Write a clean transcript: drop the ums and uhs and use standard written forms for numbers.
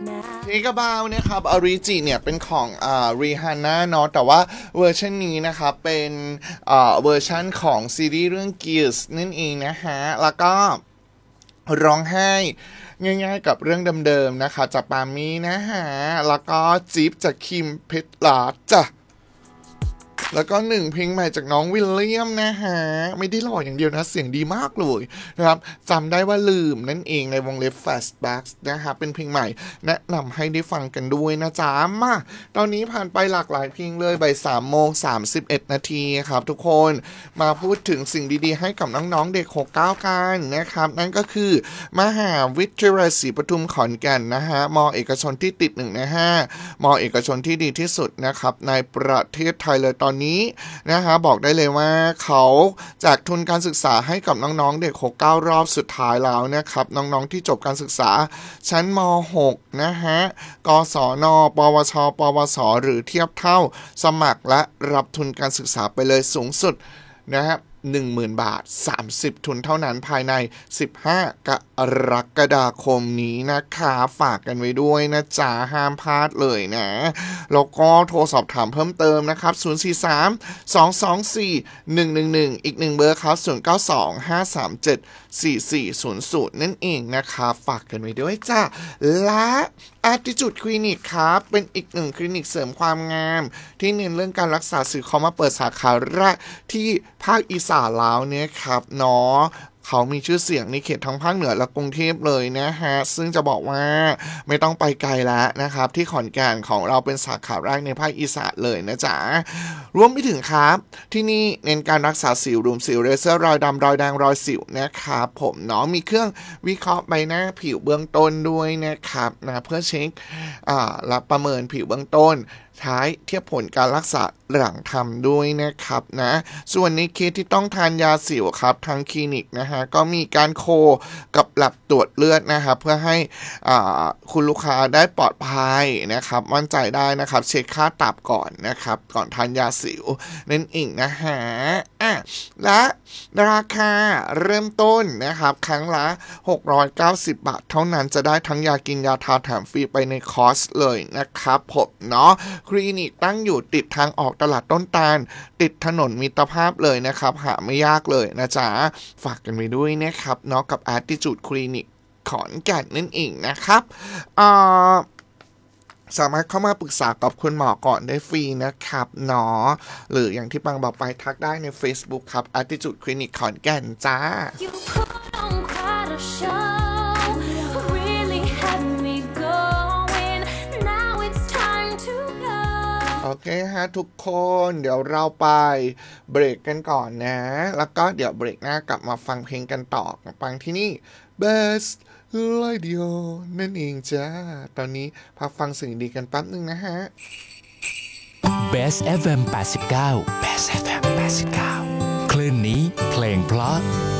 นี่ก็บ้านะครับออริจิเนี่ยเป็นของรีฮาน่าเนาะแต่ว่าเวอร์ชันนี้นะครับเป็นเวอร์ชันของซีรีส์เรื่อง Gears นั่นเองนะฮะแล้วก็ร้องไห้ง่ายๆกับเรื่องเดิมๆนะคะจากปามี่นะฮะแล้วก็จิ๊บจากคิมเพชรลาจ้ะแล้วก็1เพลงใหม่จากน้องวิลเลียมนะฮะไม่ได้หล่ออย่างเดียวนะเสียงดีมากเลยนะครับจำได้ว่าลืมนั่นเองในวงเล็บ Flashbacks นะฮะเป็นเพลงใหม่แนะนำให้ได้ฟังกันด้วยนะจ๊ะมาตอนนี้ผ่านไปหลากหลายเพลงเลยบ่าย3:31 นาทีครับทุกคนมาพูดถึงสิ่งดีๆให้กับน้องๆเด็ก69กันนะครับนั่นก็คือมหาวิทยาลัยศรีปทุมขอนแก่นนะฮะม.เอกชนที่ติด1ใน5ม.เอกชนที่ดีที่สุดนะครับในประเทศไทยเลยตอนนี้นะฮะบอกได้เลยว่าเขาแจกทุนการศึกษาให้กับน้องๆเด็ก69รอบสุดท้ายแล้วนะครับน้องๆที่จบการศึกษาชั้นม.6 นะฮะกศน.ปวช.ปวส.หรือเทียบเท่าสมัครและรับทุนการศึกษาไปเลยสูงสุดนะครับ10,000 บาท30ทุนเท่านั้นภายใน15 กรกฎาคมนี้นะคะฝากกันไว้ด้วยนะจ๊ะห้ามพลาดเลยนะแล้วก็โทรสอบถามเพิ่มเติมนะครับ043-224-111อีก1เบอร์ครับ0925374400นั่นเองนะคะฝากกันไว้ด้วยจ้ะและ Attitude Clinic ครับเป็นอีก1คลินิกเสริมความงามที่เน้นเรื่องการรักษาสิวเขามาเปิดสาขาแรกที่ภาคอีสานแล้วเนี่ยครับเนาะเขามีชื่อเสียงในเขตทั้งภาคเหนือและกรุงเทพเลยนะฮะซึ่งจะบอกว่าไม่ต้องไปไกลแล้วนะครับที่ขอนแก่นของเราเป็นสาขาแรกในภาคอีสานเลยนะจ๊ะรวมไปถึงครับที่นี่เน้นการรักษาสิวรุมสิวเลเซอร์รอยดำรอยแดงรอยสิวนะครับผมเนาะมีเครื่องวิเคราะห์ใบหน้าผิวเบื้องต้นด้วยนะครับนะเพื่อเช็คและประเมินผิวเบื้องต้นท้ายเทียบผลการรักษาหลังทำด้วยนะครับนะส่วนในเคสที่ต้องทานยาสิวครับทางคลินิกนะฮะก็มีการโคกับแลบตรวจเลือดนะครับเพื่อให้คุณลูกค้าได้ปลอดภัยนะครับมั่นใจได้นะครับเช็คค่าตับก่อนนะครับก่อนทานยาสิวนั่นเองนะฮะและราคาเริ่มต้นนะครับครั้งละ690 บาทเท่านั้นจะได้ทั้งยากินยาทาแถมฟรีไปในคอร์สเลยนะครับผมเนาะคลินิกตั้งอยู่ติดทางออกตลาดต้นตาลติดถนนมิตรภาพเลยนะครับหาไม่ยากเลยนะจ๊ะฝากกันไปด้วยนะครับเนาะกับ Attitude Clinic ขอนแก่นนั่นเองนะครับสามารถเข้ามาปรึกษากับคุณหมอก่อนได้ฟรีนะครับเนาะหรืออย่างที่ปังบอกไปทักได้ใน Facebook ครับ Attitude Clinic ขอนแก่นจ้าโอเคฮะทุกคนเดี๋ยวเราไปเบรกกันก่อนนะแล้วก็เดี๋ยวเบรกหน้ากลับมาฟังเพลงกันต่อฟังที่นี่ Best Radio นั่นเองจ้าตอนนี้พักฟังสิ่งดีกันแป๊บนึงนะฮะ Best FM 89 Best FM 89คลื่นนี้เพลงเพราะ